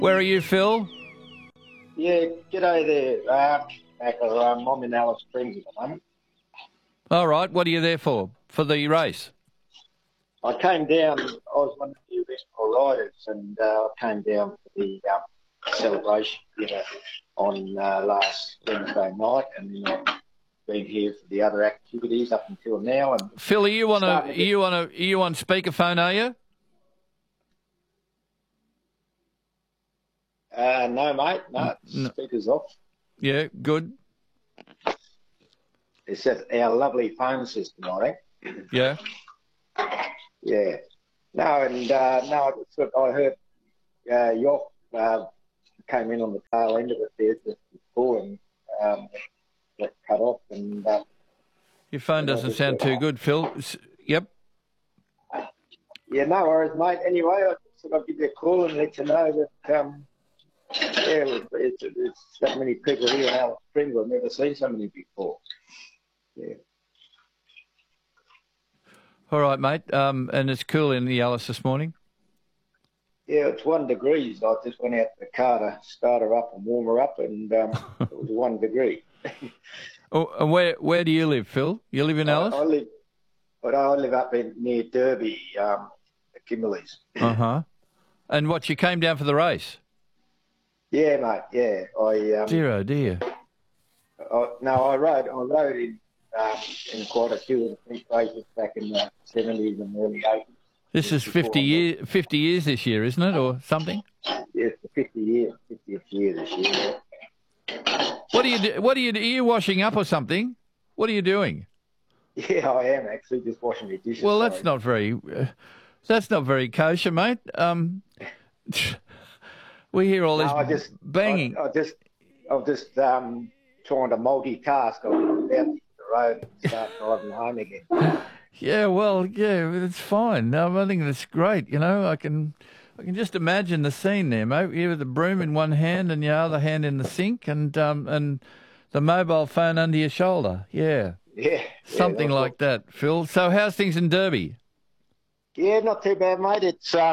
Where are you, Phil? Yeah, g'day there, Macca. I'm in Alice Springs at the moment. All right. What are you there for? For the race? I came down, I was one of the Westport riders, and I came down for the celebration on last Wednesday night, and I've been here for the other activities up until now. And Phil, are you on speakerphone, are you? No, mate, no, speaker's off. Yeah, good. It's our lovely phone system, I think. Yeah. Yeah. No, and I heard York came in on the tail end of it there just before and got cut off. And your phone doesn't sound too good, Phil. Yep. Yeah, no worries, mate. Anyway, I thought I'd give you a call and let you know that it's that many people here in Alice Springs. I've never seen so many before. Yeah. All right, mate. And it's cool in the Alice this morning? Yeah, it's 1 degree. I just went out to the car to start her up and warm her up, and it was 1 degree. Oh, and where do you live, Phil? You live in Alice? I live up near Derby, the Kimberleys. Uh-huh. And what, you came down for the race? Yeah, mate, yeah. Dear, oh dear. I rode in quite a few of the races back in the 70s and early 80s. This is 50 years this year, isn't it, or something? Yeah, it's the 50th year this year. What are you washing up or something? What are you doing? Yeah, I am actually just washing my dishes. Well, that's not very kosher, mate. We hear all this banging. I'm just trying to multitask. I'm out the road and start driving home again. Yeah, well, yeah, it's fine. I think that's great. You know, I can just imagine the scene there, mate. You with the broom in one hand and your other hand in the sink, and the mobile phone under your shoulder. Yeah. Yeah. Something like that, Phil. So, how's things in Derby? Yeah, not too bad, mate.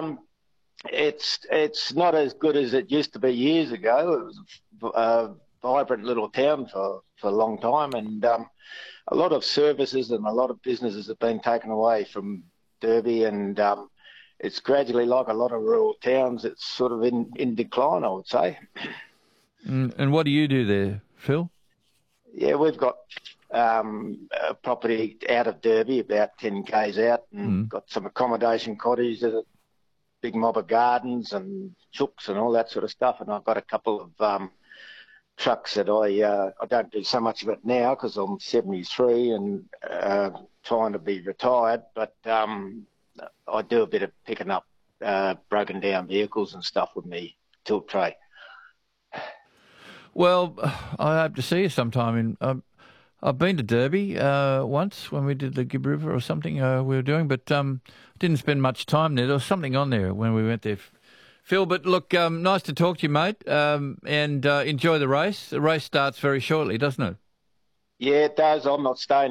It's not as good as it used to be years ago. It was a vibrant little town for a long time, and a lot of services and a lot of businesses have been taken away from Derby, and it's gradually, like a lot of rural towns, it's sort of in decline, I would say. And what do you do there, Phil? Yeah, we've got a property out of Derby, about 10 k's out, and got some accommodation cottages, a big mob of gardens and chooks and all that sort of stuff. And I've got a couple of trucks that I don't do so much of it now because I'm 73 and trying to be retired, but I do a bit of picking up broken down vehicles and stuff with me tilt tray. Well, I hope to see you sometime. I've been to Derby once when we did the Gibb River or something we were doing, but didn't spend much time there. There was something on there when we went there, Phil. But look, nice to talk to you, mate, and enjoy the race. The race starts very shortly, doesn't it? Yeah, it does. I'm not staying